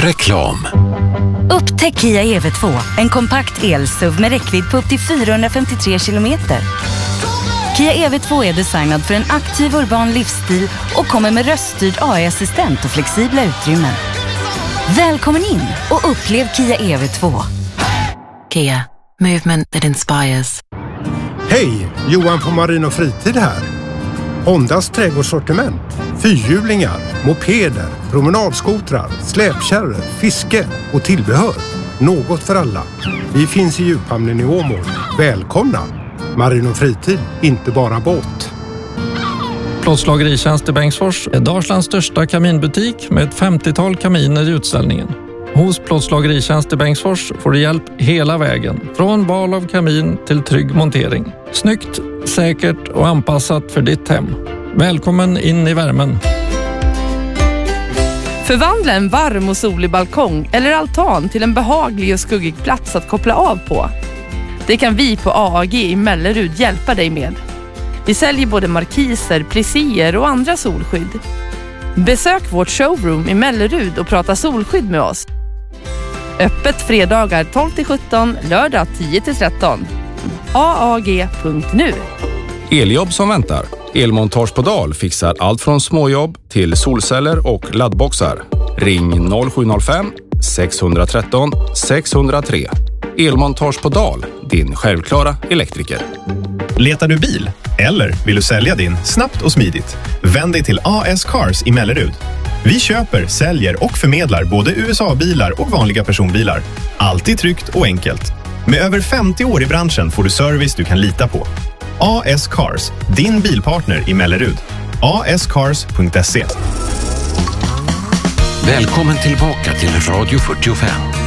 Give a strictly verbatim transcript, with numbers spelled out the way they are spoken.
Reklam. Upptäck Kia E V två, en kompakt el-S U V med räckvidd på upp till fyrahundrafemtiotre kilometer. Kia E V två är designad för en aktiv urban livsstil och kommer med röststyrd A I-assistent och flexibla utrymmen. Välkommen in och upplev Kia E V två. Kia, movement that inspires. Hej, Johan på Marin och Fritid här. Hondas trädgårdssortiment, fyrhjulingar, mopeder, promenadskotrar, släpkärror, fiske och tillbehör. Något för alla. Vi finns i djuphamnen i Åmål. Välkomna! Marin och Fritid, inte bara båt. Plåtslageritjänst i Bengtsfors är Dalslands största kaminbutik med ett femtiotal kaminer i utställningen. Hos Plåtslageritjänst i Bengtsfors får du hjälp hela vägen, från val av kamin till trygg montering. Snyggt, säkert och anpassat för ditt hem. Välkommen in i värmen. Förvandla en varm och solig balkong eller altan till en behaglig och skuggig plats att koppla av på. Det kan vi på A A G i Mellerud hjälpa dig med. Vi säljer både markiser, plissier och andra solskydd. Besök vårt showroom i Mellerud och prata solskydd med oss. Öppet fredagar tolv till sjutton, lördag tio till tretton. A A G punkt nu. Eljobb som väntar. Elmontage på Dal fixar allt från småjobb till solceller och laddboxar. Ring noll sju noll fem sex ett tre sex noll tre. Elmontage på Dal, din självklara elektriker. Letar du bil? Eller vill du sälja din snabbt och smidigt? Vänd dig till A S Cars i Mellerud. Vi köper, säljer och förmedlar både U S A-bilar och vanliga personbilar. Alltid tryggt och enkelt. Med över femtio år i branschen får du service du kan lita på. A S Cars, din bilpartner i Mellerud. A S cars punkt se. Välkommen tillbaka till Radio fyrtiofem.